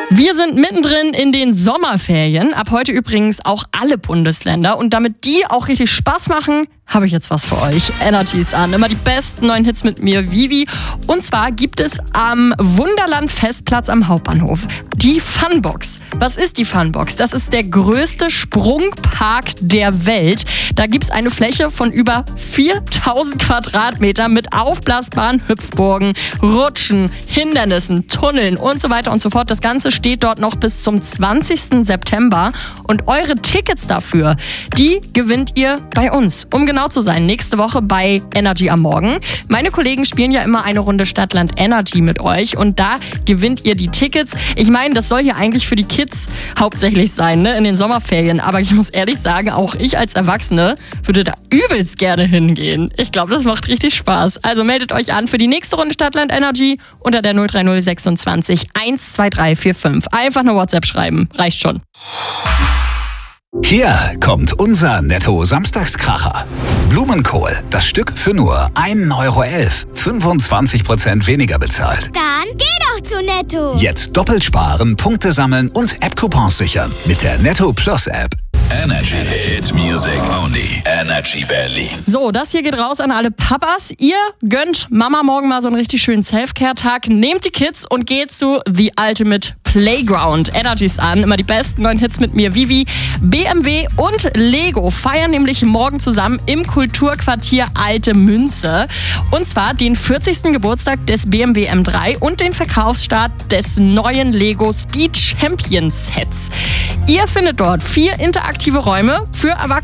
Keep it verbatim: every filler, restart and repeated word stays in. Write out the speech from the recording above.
Wir sind mittendrin in den Sommerferien. Ab heute übrigens auch alle Bundesländer. Und damit die auch richtig Spaß machen, habe ich jetzt was für euch. Energy ist an. Immer die besten neuen Hits mit mir, Vivi. Und zwar gibt es am Wunderland Festplatz am Hauptbahnhof die Funbox. Was ist die Funbox? Das ist der größte Sprungpark der Welt. Da gibt es eine Fläche von über viertausend Quadratmeter mit aufblasbaren Hüpfburgen, Rutschen, Hindernissen, Tunneln und so weiter und so fort. Das Ganze steht dort noch bis zum zwanzigsten September. Und eure Tickets dafür, die gewinnt ihr bei uns. Um genau zu sein, nächste Woche bei Energy am Morgen. Meine Kollegen spielen ja immer eine Runde Stadtland Energy mit euch und da gewinnt ihr die Tickets. Ich meine, das soll ja eigentlich für die Kids hauptsächlich sein, ne, in den Sommerferien. Aber ich muss ehrlich sagen, auch ich als Erwachsene würde da übelst gerne hingehen. Ich glaube, das macht richtig Spaß. Also meldet euch an für die nächste Runde Stadtland Energy unter der null drei null sechsundzwanzig eins zwei drei vier fünf. Einfach eine WhatsApp schreiben. Reicht schon. Hier kommt unser Netto-Samstagskracher. Blumenkohl, das Stück für nur ein Euro elf. fünfundzwanzig Prozent weniger bezahlt. Dann geh doch zu Netto. Jetzt doppelt sparen, Punkte sammeln und App-Coupons sichern mit der Netto Plus App. Energy Hit Music Only. Energy Berlin. So, das hier geht raus an alle Papas. Ihr gönnt Mama morgen mal so einen richtig schönen Self-Care-Tag. Nehmt die Kids und geht zu The Ultimate Playground. Energy's an. Immer die besten neuen Hits mit mir, Vivi. B M W und Lego feiern nämlich morgen zusammen im Kulturquartier Alte Münze. Und zwar den vierzigsten Geburtstag des B M W M drei und den Verkaufsstart des neuen Lego Speed Champion Sets. Ihr findet dort vier interaktive Räume für Erwachsene